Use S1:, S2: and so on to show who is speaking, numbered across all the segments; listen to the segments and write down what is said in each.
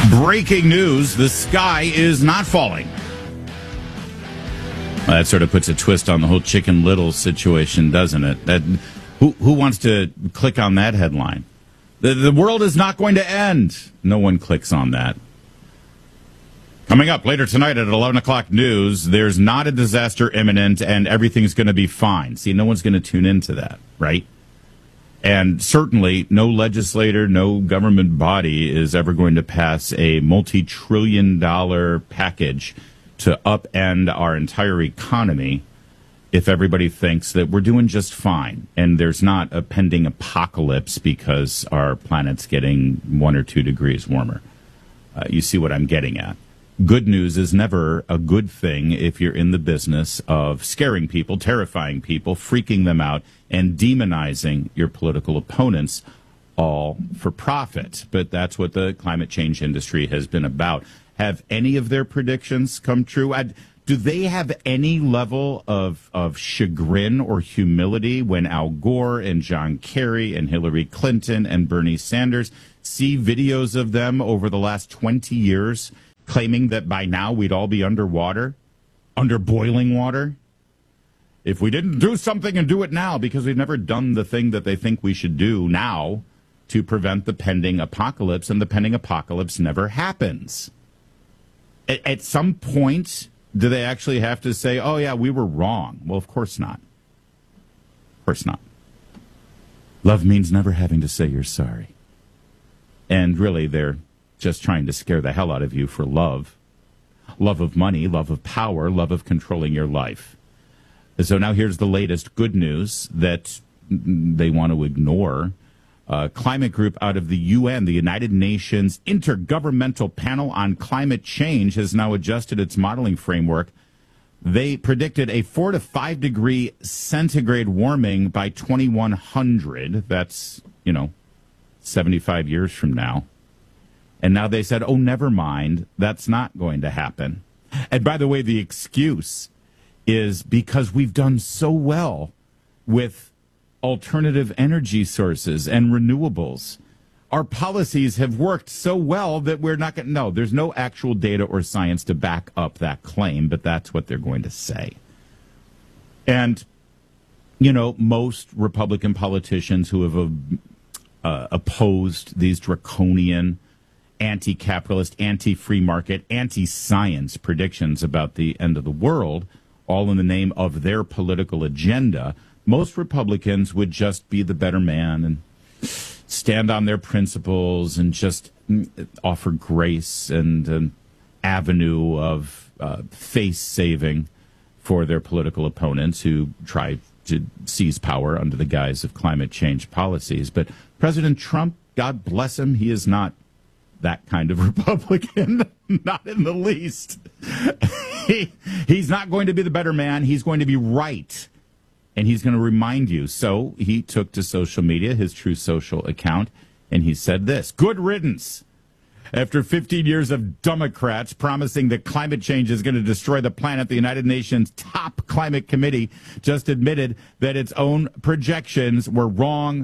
S1: Breaking news, the sky is not falling. Well, that sort of puts a twist on the whole Chicken Little situation, doesn't it? Who wants to click on that headline? The world is not going to end. No one clicks on that. Coming up later tonight at 11 o'clock news, there's not a disaster imminent and everything's going to be fine. See, no one's going to tune into that, right? And certainly no legislator, no government body is ever going to pass a multi-trillion-dollar package to upend our entire economy if everybody thinks that we're doing just fine and there's not a pending apocalypse because our planet's getting 1 or 2 degrees warmer. You see what I'm getting at. Good news is never a good thing if you're in the business of scaring people, terrifying people, freaking them out, and demonizing your political opponents, all for profit. But that's what the climate change industry has been about. Have any of their predictions come true? Do they have any level of chagrin or humility when Al Gore and John Kerry and Hillary Clinton and Bernie Sanders see videos of them over the last 20 years claiming that by now we'd all be underwater, under boiling water? If we didn't do something and do it now, because we've never done the thing that they think we should do now to prevent the pending apocalypse, and the pending apocalypse never happens. At some point, do they actually have to say, oh, yeah, we were wrong? Well, of course not. Of course not. Love means never having to say you're sorry. And really, they're just trying to scare the hell out of you for love. Love of money, love of power, love of controlling your life. So now here's the latest good news that they want to ignore. A climate group out of the UN, the United Nations Intergovernmental Panel on Climate Change, has now adjusted its modeling framework. They predicted a 4 to 5 degree centigrade warming by 2100. That's, 75 years from now. And now they said, oh, never mind, that's not going to happen. And by the way, the excuse is because we've done so well with alternative energy sources and renewables. Our policies have worked so well that we're not going to... No, there's no actual data or science to back up that claim, but that's what they're going to say. And, most Republican politicians who have opposed these draconian anti-capitalist, anti-free market, anti-science predictions about the end of the world, all in the name of their political agenda, most Republicans would just be the better man and stand on their principles and just offer grace and an avenue of face-saving for their political opponents who try to seize power under the guise of climate change policies. But President Trump, God bless him, he is not that kind of Republican, not in the least. He's not going to be the better man. He's going to be right. And he's going to remind you. So he took to social media, his True Social account, and he said this: good riddance. After 15 years of Democrats promising that climate change is going to destroy the planet, the United Nations top climate committee just admitted that its own projections were wrong.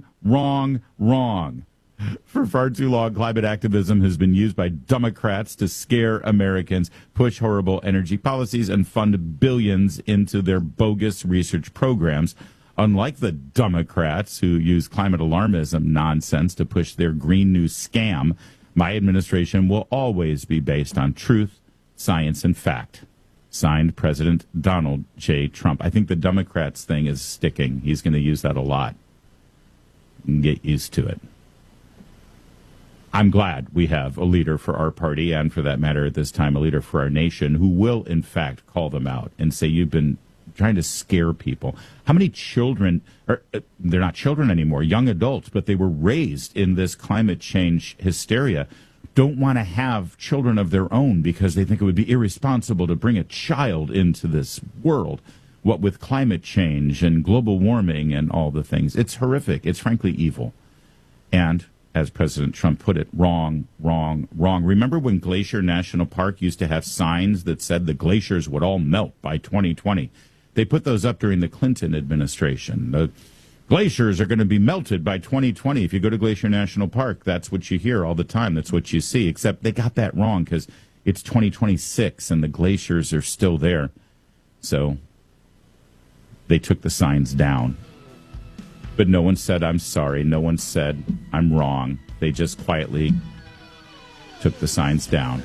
S1: For far too long, climate activism has been used by Democrats to scare Americans, push horrible energy policies, and fund billions into their bogus research programs. Unlike the Democrats who use climate alarmism nonsense to push their Green New scam, my administration will always be based on truth, science, and fact. Signed, President Donald J. Trump. I think the Democrats thing is sticking. He's going to use that a lot. Get used to it. I'm glad we have a leader for our party, and for that matter at this time, a leader for our nation, who will, in fact, call them out and say, you've been trying to scare people. How many children, they're not children anymore, young adults, but they were raised in this climate change hysteria, don't want to have children of their own because they think it would be irresponsible to bring a child into this world. What with climate change and global warming and all the things. It's horrific. It's frankly evil. And as President Trump put it, wrong. Remember when Glacier National Park used to have signs that said the glaciers would all melt by 2020? They put those up during the Clinton administration. Glaciers are going to be melted by 2020. If you go to Glacier National Park, that's what you hear all the time. That's what you see, except they got that wrong because it's 2026 and the glaciers are still there. So they took the signs down. But no one said, I'm sorry. No one said, I'm wrong. They just quietly took the signs down.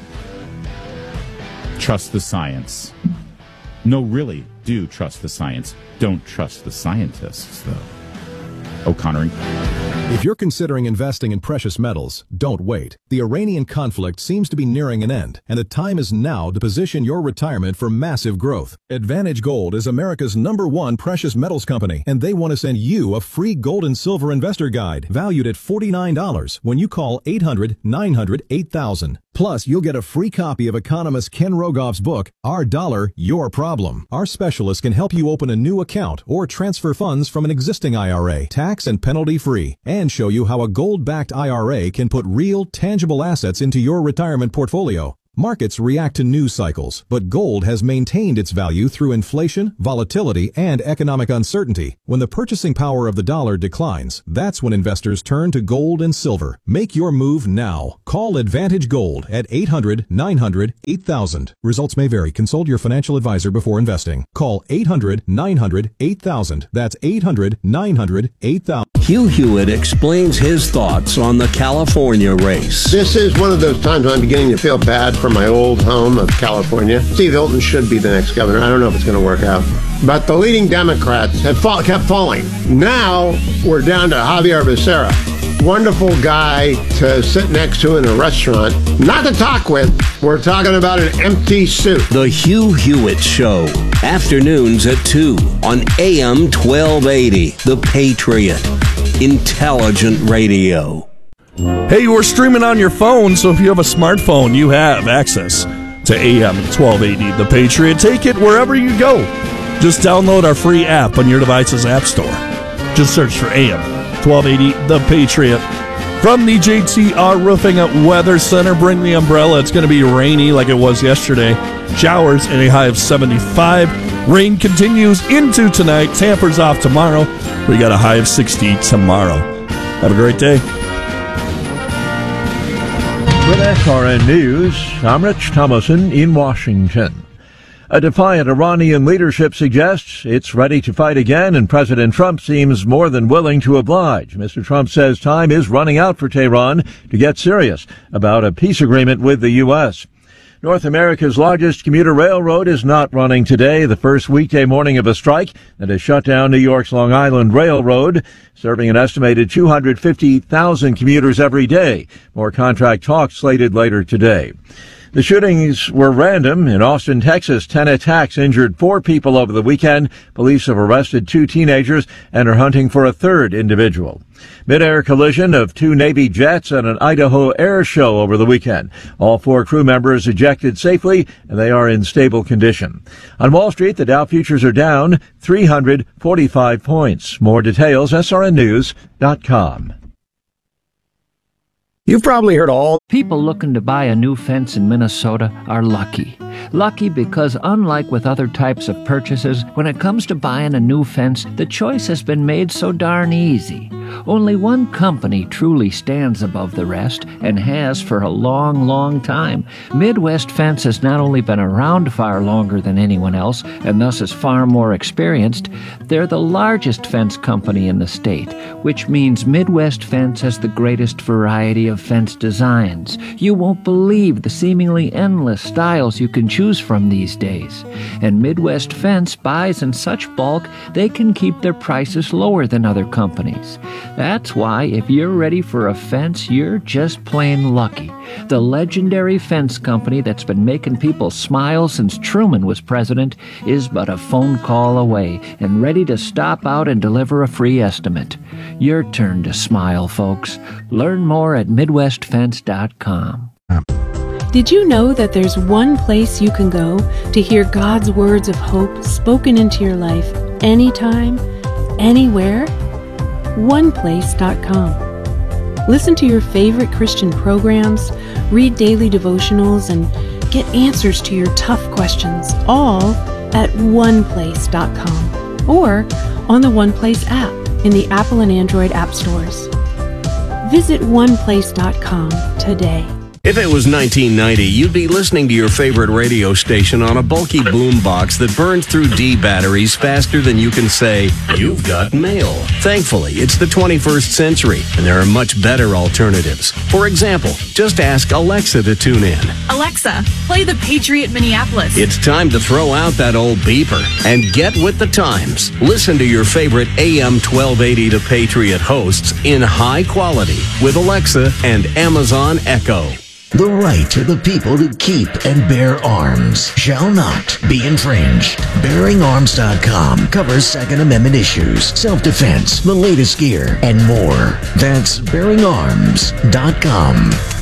S1: Trust the science. No, really, do trust the science. Don't trust the scientists, though. O'Connor.
S2: If you're considering investing in precious metals, don't wait. The Iranian conflict seems to be nearing an end, and the time is now to position your retirement for massive growth. Advantage Gold is America's #1 precious metals company, and they want to send you a free gold and silver investor guide valued at $49 when you call 800-900-8000. Plus, you'll get a free copy of economist Ken Rogoff's book, Our Dollar, Your Problem. Our specialist can help you open a new account or transfer funds from an existing IRA, tax and penalty free, and show you how a gold-backed IRA can put real, tangible assets into your retirement portfolio. Markets react to news cycles, but gold has maintained its value through inflation, volatility, and economic uncertainty. When the purchasing power of the dollar declines, that's when investors turn to gold and silver. Make your move now. Call Advantage Gold at 800-900-8000. Results may vary. Consult your financial advisor before investing. Call 800-900-8000. That's 800-900-8000.
S3: Hugh Hewitt explains his thoughts on the California race.
S4: This is one of those times when I'm beginning to feel bad for my old home of California. Steve Hilton should be the next governor. I don't know if it's going to work out. But the leading Democrats have kept falling. Now we're down to Javier Becerra. Wonderful guy to sit next to in a restaurant. Not to talk with. We're talking about an empty suit.
S3: The Hugh Hewitt Show. Afternoons at 2 on AM 1280. The Patriot. Intelligent radio.
S5: Hey, we're streaming on your phone, so if you have a smartphone, you have access to AM 1280 The Patriot. Take it wherever you go. Just download our free app on your device's app store. Just search for AM 1280 The Patriot. From the JTR Roofing Weather Center, bring the umbrella. It's going to be rainy like it was yesterday. Showers and a high of 75. Rain continues into tonight. Tampers off tomorrow. We got a high of 60 tomorrow. Have a great day.
S6: With SRN News, I'm Rich Thomason in Washington. A defiant Iranian leadership suggests it's ready to fight again, and President Trump seems more than willing to oblige. Mr. Trump says time is running out for Tehran to get serious about a peace agreement with the U.S. North America's largest commuter railroad is not running today, the first weekday morning of a strike that has shut down New York's Long Island Railroad, serving an estimated 250,000 commuters every day. More contract talks slated later today. The shootings were random. In Austin, Texas, 10 attacks injured 4 people over the weekend. Police have arrested 2 teenagers and are hunting for a third individual. Mid-air collision of 2 Navy jets at an Idaho air show over the weekend. All 4 crew members ejected safely, and they are in stable condition. On Wall Street, the Dow futures are down 345 points. More details, srnnews.com.
S7: You've probably heard all
S8: people looking to buy a new fence in Minnesota are lucky. Lucky because unlike with other types of purchases, when it comes to buying a new fence, the choice has been made so darn easy. Only one company truly stands above the rest and has for a long, long time. Midwest Fence has not only been around far longer than anyone else and thus is far more experienced, they're the largest fence company in the state, which means Midwest Fence has the greatest variety of fence designs. You won't believe the seemingly endless styles you can choose from these days. And Midwest Fence buys in such bulk they can keep their prices lower than other companies. That's why if you're ready for a fence, you're just plain lucky. The legendary fence company that's been making people smile since Truman was president is but a phone call away and ready to stop out and deliver a free estimate. Your turn to smile, folks. Learn more at MidwestFence.com.
S9: Did you know that there's one place you can go to hear God's words of hope spoken into your life anytime, anywhere? OnePlace.com. Listen to your favorite Christian programs, read daily devotionals, and get answers to your tough questions, all at OnePlace.com or on the OnePlace app. in the Apple and Android app stores. Visit oneplace.com today.
S3: If it was 1990, you'd be listening to your favorite radio station on a bulky boombox that burns through D batteries faster than you can say, "You've got mail." Thankfully, it's the 21st century, and there are much better alternatives. For example, just ask Alexa to tune in.
S7: Alexa, play The Patriot Minneapolis.
S3: It's time to throw out that old beeper and get with the times. Listen to your favorite AM 1280 The Patriot hosts in high quality with Alexa and Amazon Echo.
S10: The right of the people to keep and bear arms shall not be infringed. BearingArms.com covers Second Amendment issues, self-defense, the latest gear, and more. That's BearingArms.com.